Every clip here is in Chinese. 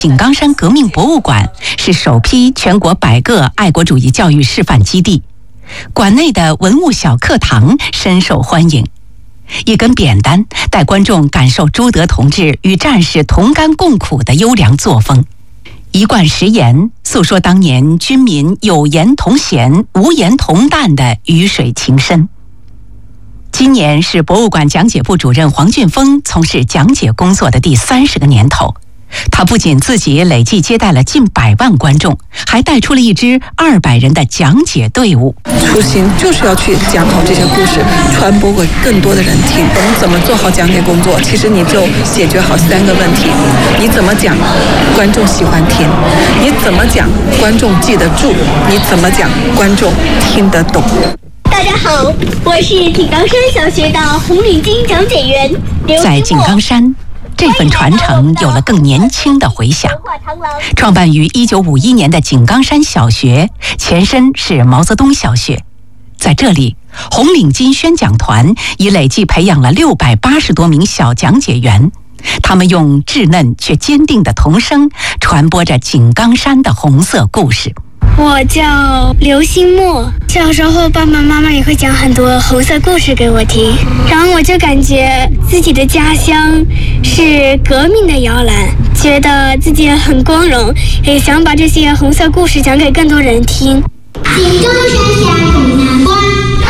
井冈山革命博物馆是首批全国100个爱国主义教育示范基地，馆内的文物小课堂深受欢迎。一根扁担带观众感受朱德同志与战士同甘共苦的优良作风，一贯实言诉说当年军民有言同咸、无言同淡的鱼水情深。今年是博物馆讲解部主任黄俊峰从事讲解工作的第30个年头。他不仅自己累计接待了近100万观众，还带出了一支200人的讲解队伍。 初心就是要去讲好这些故事，传播给更多的人听。我们怎么做好讲解工作？其实你就解决好3个问题：你怎么讲，观众喜欢听；你怎么讲，观众记得住；你怎么讲，观众听得懂。 大家好，我是井冈山小学的红领巾讲解员刘金。 在井冈山，这份传承有了更年轻的回响。创办于1951年的井冈山小学，前身是毛泽东小学。在这里，红领巾宣讲团已累计培养了680多名小讲解员，他们用稚嫩却坚定的童声传播着井冈山的红色故事。 我叫刘新墨，小时候爸爸妈妈也会讲很多红色故事给我听，然后我就感觉自己的家乡是革命的摇篮，觉得自己很光荣，也想把这些红色故事讲给更多人听。 井冈山下种南瓜。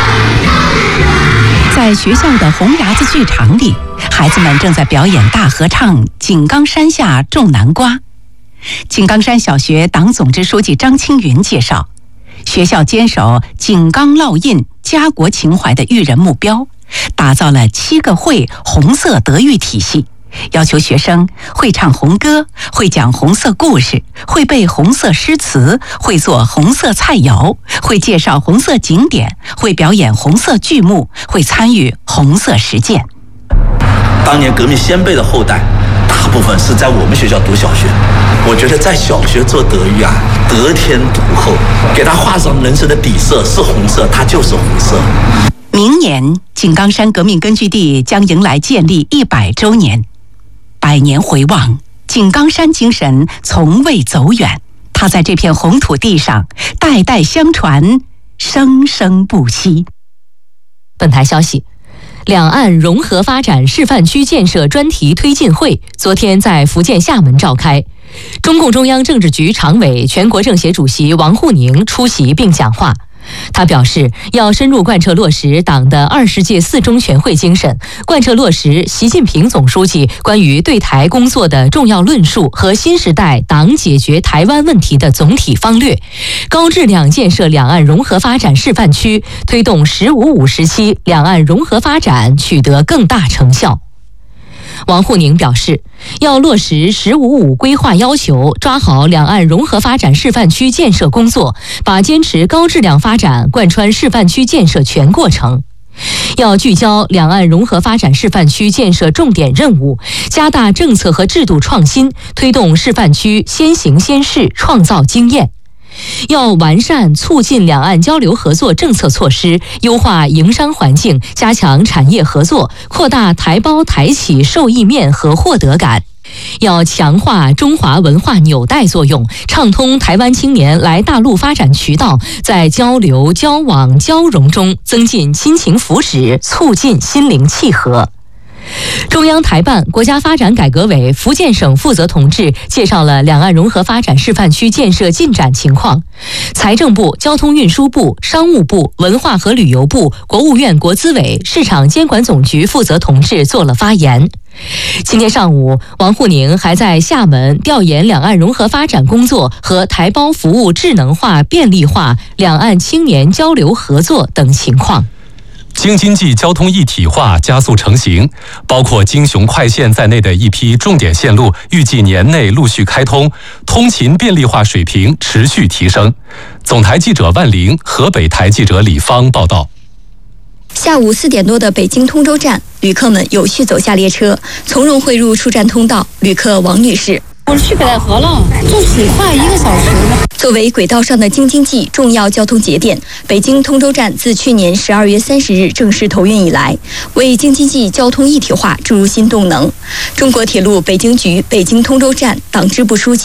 在学校的红牙子剧场里，孩子们正在表演大合唱《井冈山下种南瓜》。井冈山小学党总支书记张青云介绍，学校坚守井冈烙印、家国情怀的育人目标，打造了7个会红色德育体系，要求学生会唱红歌，会讲红色故事，会背红色诗词，会做红色菜肴，会介绍红色景点，会表演红色剧目，会参与红色实践。 当年革命先辈的后代大部分是在我们学校读小学，我觉得在小学做德育啊，得天独厚，给他画上人生的底色是红色，它就是红色。 明年井冈山革命根据地将迎来建立100周年，100年回望，井冈山精神从未走远，它在这片红土地上代代相传，生生不息。 本台消息，两岸融合发展示范区建设专题推进会昨天在福建厦门召开，中共中央政治局常委、全国政协主席王沪宁出席并讲话。他表示，要深入贯彻落实党的20届4中全会精神，贯彻落实习近平总书记关于对台工作的重要论述和新时代党解决台湾问题的总体方略，高质量建设两岸融合发展示范区，推动“15+5”时期两岸融合发展取得更大成效。王沪宁表示，要落实“15+5”规划要求，抓好两岸融合发展示范区建设工作，把坚持高质量发展贯穿示范区建设全过程。要聚焦两岸融合发展示范区建设重点任务，加大政策和制度创新，推动示范区先行先试，创造经验。要完善促进两岸交流合作政策措施，优化营商环境，加强产业合作，扩大台胞台企受益面和获得感。要强化中华文化纽带作用，畅通台湾青年来大陆发展渠道，在交流、交往、交融中增进亲情福祉，促进心灵契合。中央台办、国家发展改革委福建省负责同志介绍了两岸融合发展示范区建设进展情况。财政部、交通运输部、商务部、文化和旅游部、国务院国资委、市场监管总局负责同志做了发言。今天上午，王沪宁还在厦门调研两岸融合发展工作和台胞服务智能化、便利化、两岸青年交流合作等情况。 京津冀交通一体化加速成型，包括京雄快线在内的一批重点线路预计年内陆续开通，通勤便利化水平持续提升。总台记者万玲、河北台记者李芳报道。 下午4点多的北京通州站，旅客们有序走下列车，从容汇入出站通道。旅客王女士：“ 我去北戴河了，就挺快，1个小时。” 作为轨道上的京津冀重要交通节点，北京通州站自去年12月30日正式投运以来，为京津冀交通一体化注入新动能。中国铁路北京局北京通州站党支部书记